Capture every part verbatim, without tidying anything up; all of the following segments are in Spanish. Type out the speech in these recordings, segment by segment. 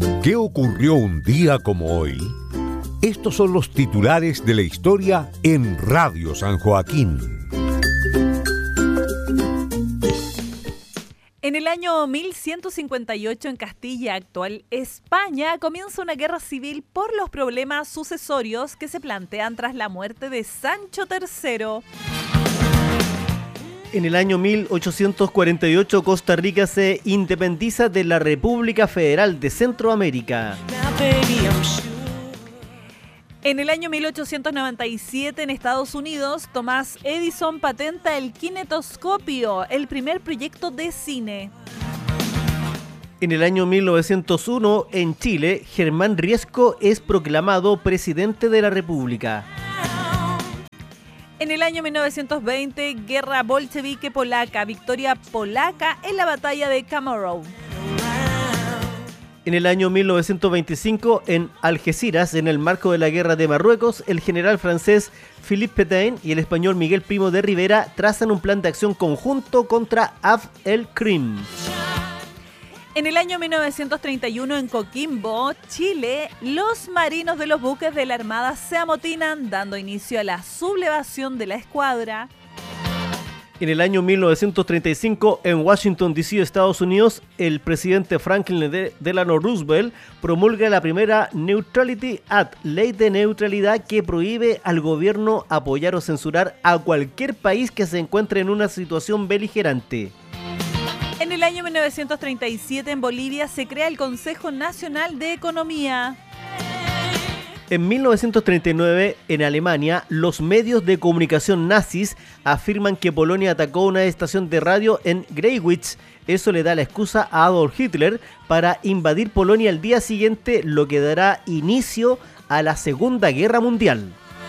¿Qué ocurrió un día como hoy? Estos son los titulares de la historia en Radio San Joaquín. En el año mil ciento cincuenta y ocho, en Castilla, actual España, comienza una guerra civil por los problemas sucesorios que se plantean tras la muerte de Sancho tercero. En el año mil ochocientos cuarenta y ocho, Costa Rica se independiza de la República Federal de Centroamérica. En el año mil ochocientos noventa y siete, en Estados Unidos, Thomas Edison patenta el kinetoscopio, el primer proyecto de cine. En el año mil novecientos uno, en Chile, Germán Riesco es proclamado presidente de la República. En el año mil novecientos veinte, guerra bolchevique polaca, victoria polaca en la batalla de Kamarov. En el año mil novecientos veinticinco, en Algeciras, en el marco de la guerra de Marruecos, el general francés Philippe Pétain y el español Miguel Primo de Rivera trazan un plan de acción conjunto contra Abd el-Krim. En el año mil novecientos treinta y uno, en Coquimbo, Chile, los marinos de los buques de la Armada se amotinan, dando inicio a la sublevación de la escuadra. En el año mil novecientos treinta y cinco, en Washington, D C, Estados Unidos, el presidente Franklin Delano Roosevelt promulga la primera Neutrality Act, ley de neutralidad que prohíbe al gobierno apoyar o censurar a cualquier país que se encuentre en una situación beligerante. En el año mil novecientos treinta y siete, en Bolivia, se crea el Consejo Nacional de Economía. En mil novecientos treinta y nueve, en Alemania, los medios de comunicación nazis afirman que Polonia atacó una estación de radio en Greiwitz. Eso le da la excusa a Adolf Hitler para invadir Polonia el día siguiente, lo que dará inicio a la Segunda Guerra Mundial.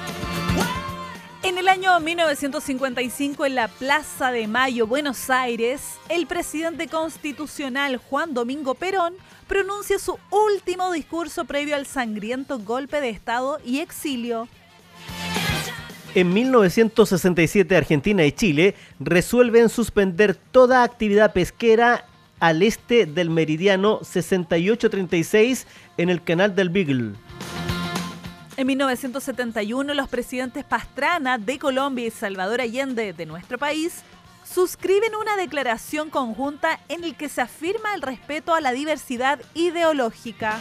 En el año mil novecientos cincuenta y cinco, en la Plaza de Mayo, Buenos Aires, el presidente constitucional Juan Domingo Perón pronuncia su último discurso previo al sangriento golpe de Estado y exilio. En mil novecientos sesenta y siete, Argentina y Chile resuelven suspender toda actividad pesquera al este del meridiano sesenta y ocho treinta y seis en el canal del Beagle. En mil novecientos setenta y uno, los presidentes Pastrana de Colombia y Salvador Allende de nuestro país suscriben una declaración conjunta en el que se afirma el respeto a la diversidad ideológica.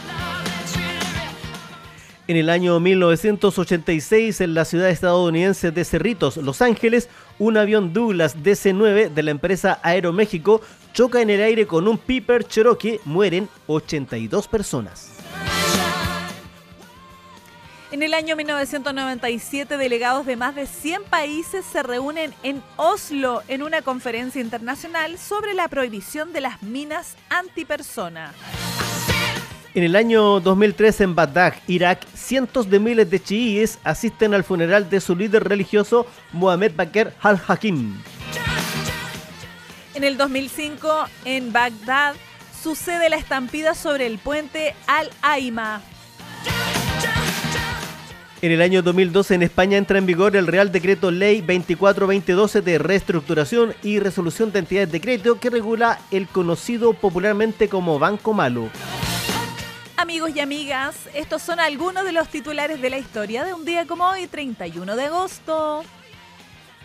En el año mil novecientos ochenta y seis, en la ciudad estadounidense de Cerritos, Los Ángeles, un avión Douglas D C nueve de la empresa Aeroméxico choca en el aire con un Piper Cherokee, mueren ochenta y dos personas. En el año mil novecientos noventa y siete, delegados de más de cien países se reúnen en Oslo en una conferencia internacional sobre la prohibición de las minas antipersona. En el año dos mil tres, en Bagdad, Irak, cientos de miles de chiíes asisten al funeral de su líder religioso Mohamed Bakr al-Hakim. En el dos mil cinco, en Bagdad, sucede la estampida sobre el puente Al-Aima. En el año dos mil doce, en España, entra en vigor el Real Decreto Ley veinticuatro veinte doce de reestructuración y resolución de entidades de crédito que regula el conocido popularmente como Banco Malo. Amigos y amigas, estos son algunos de los titulares de la historia de un día como hoy, treinta y uno de agosto.